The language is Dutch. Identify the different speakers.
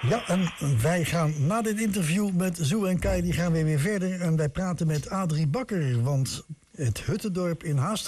Speaker 1: Ja, en wij gaan na dit interview met Zoe en Kai, die gaan weer verder. En wij praten met Adrie Bakker, want het Huttendorp in Haast